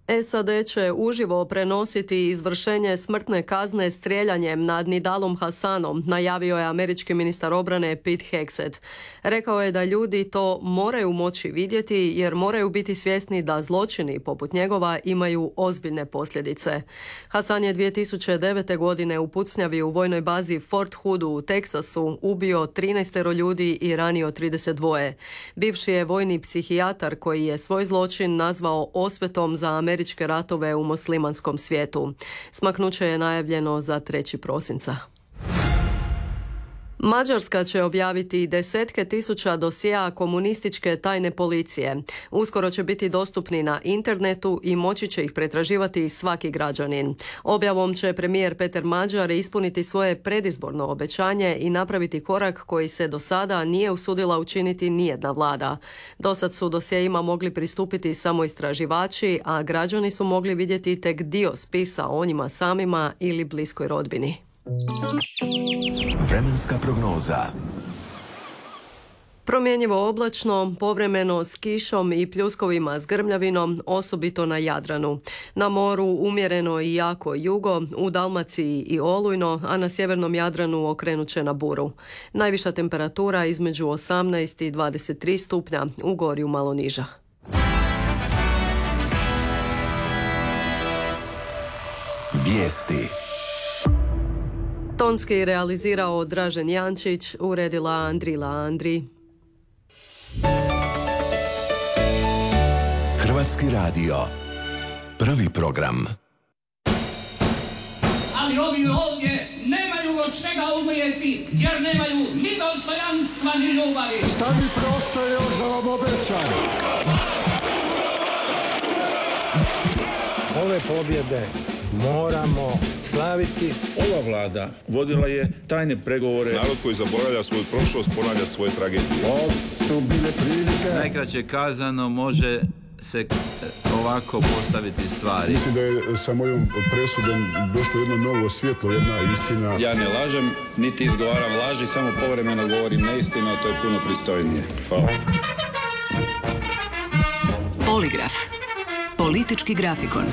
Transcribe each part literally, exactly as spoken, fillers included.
S A D će uživo prenositi izvršenje smrtne kazne strijeljanjem nad Nidalom Hasanom, najavio je američki ministar obrane Pete Hegseth. Rekao je da ljudi to moraju moći vidjeti jer moraju biti svjesni da zločini poput njegova imaju ozbiljne posljedice. Hasan je dvije tisuće devete. godine u pucnjavi u vojnoj bazi Fort Hoodu u Teksasu ubio trinaest ljudi i ranio trideset dva. Bivši je vojni psihijatar koji je svoj zločin nazvao osvetom za američke ratove u muslimanskom svijetu. Smaknuće je najavljeno za trećeg prosinca. Mađarska će objaviti desetke tisuća dosjea komunističke tajne policije. Uskoro će biti dostupni na internetu i moći će ih pretraživati svaki građanin. Objavom će premijer Peter Mađar ispuniti svoje predizborno obećanje i napraviti korak koji se do sada nije usudila učiniti nijedna vlada. Dosad su dosjeima mogli pristupiti samo istraživači, a građani su mogli vidjeti tek dio spisa o njima samima ili bliskoj rodbini. Vremenska prognoza. Promjenjivo oblačno, povremeno s kišom i pljuskovima s grmljavinom, osobito na Jadranu. Na moru umjereno i jako jugo, u Dalmaciji i olujno, a na sjevernom Jadranu okrenut će na buru. Najviša temperatura između osamnaest i dvadeset tri stupnja, u Gorju malo niža. Vijesti. Tonski realizirao Dražen Jančić, uredila Andrila Andri. Hrvatski radio. Prvi program. Ali ovi ovdje nemaju od čega umrijeti, jer nemaju ni dostojanstva ni ljubavi. Šta mi prostaje još za vam obećam? Ove pobjede moramo slaviti. Ova vlada vodila je tajne pregovore. Narod koji zaboravlja svoju prošlost ponavlja svoje tragedije. Ovo su bile prilike. Najkraće kazano može se ovako postaviti stvari. Mislim da je sa mojom presudom došlo jedno novo svjetlo, jedna istina. Ja ne lažem, niti izgovaram laži, samo povremeno govorim neistinu, a to je puno pristojnije. Hvala. Poligraf. Politički grafikon.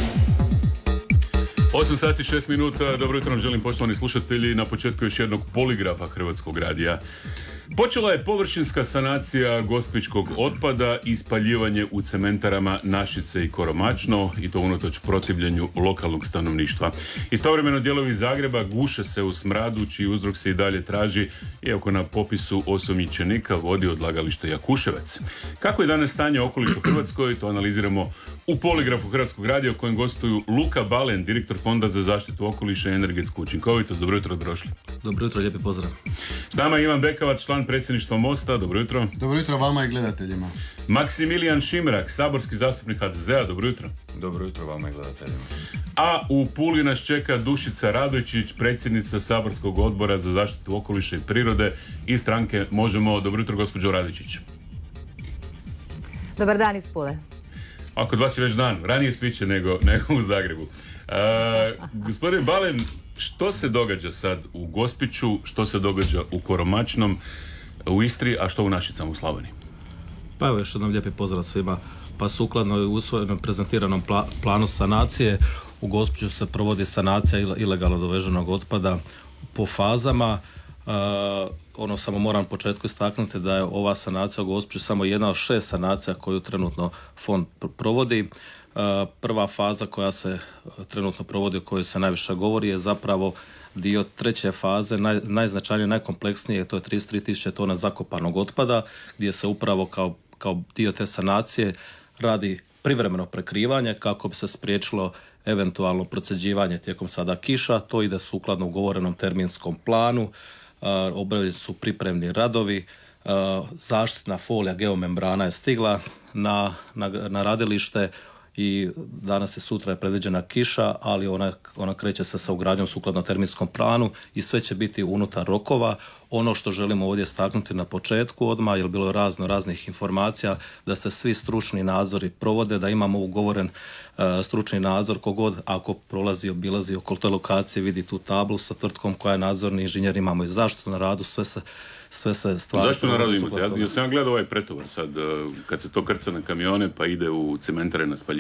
osam sati šest minuta, dobro jutro vam želim poštovani slušatelji, na početku još jednog poligrafa Hrvatskog radija. Počela je površinska sanacija gospićkog otpada i spaljivanje u cementarama Našice i Koromačno, i to unatoč protivljenju lokalnog stanovništva. Istovremeno dijelovi Zagreba guše se u smradu, čiji uzrok se i dalje traži, iako na popisu osumnjičenika vodi odlagalište Jakuševac. Kako je danas stanje okoliša u Hrvatskoj, to analiziramo u poligrafu Hrvatskog radija, u kojem gostuju Luka Balen, direktor Fonda za zaštitu okoliša i energetsku učinkovitost. Dobro jutro, dobrodošli. Dobro jutro, lijepi pozdrav. S nama je Ivan Bekavac, član predsjedništva Mosta. Dobro jutro. Dobro jutro vama i gledateljima. Maksimilijan Šimrak, saborski zastupnik ha de zea. Dobro jutro. Dobro jutro vama i gledateljima. A u Puli nas čeka Dušica Radojčić, predsjednica saborskog odbora za zaštitu okoliša i prirode i stranke Možemo. Dobro jutro, gospođo Radojčić. Dobar dan iz Pule. A kod vas je već dan, ranije sviće nego, nego u Zagrebu. E, gospodin Balen, što se događa sad u Gospiću, što se događa u Koromačnom, u Istri, a što u Našicama u Slavoniji? Pa evo još jednom lijepi pozdrav svima. Pa sukladno i usvojenom prezentiranom pla- planu sanacije, u Gospiću se provodi sanacija ilegalno doveženog otpada po fazama. Uh, ono samo moram početku istaknuti da je ova sanacija u Gospiću samo jedna od šest sanacija koju trenutno fond pr- provodi. Uh, prva faza koja se trenutno provodi, o kojoj se najviše govori, je zapravo dio treće faze, naj, najznačajnije, najkompleksnije, to je trideset tri tisuće tona zakopanog otpada, gdje se upravo kao, kao dio te sanacije radi privremeno prekrivanje kako bi se spriječilo eventualno procjeđivanje tijekom sada kiša. To ide sukladno ugovorenom terminskom planu. Uh, obavljeni su pripremni radovi, uh, zaštitna folija geomembrana je stigla na, na, na radilište i danas i sutra je predviđena kiša, ali ona, ona kreće se sa ugradnjom sukladno terminskom planu i sve će biti unutar rokova. Ono što želimo ovdje staknuti na početku odmah, jer bilo je razno raznih informacija, da se svi stručni nadzori provode, da imamo ugovoren uh, stručni nadzor, kogod ako prolazi, obilazi oko te lokacije, vidi tu tablu sa tvrtkom koja je nadzorni inženjer, imamo i zaštitu na radu, sve se sve se stvari. Zašto na radu imate? Ja sam gledao ovaj pretovar sad, kad se to krca na kamione pa ide u cementare na spaljivanje.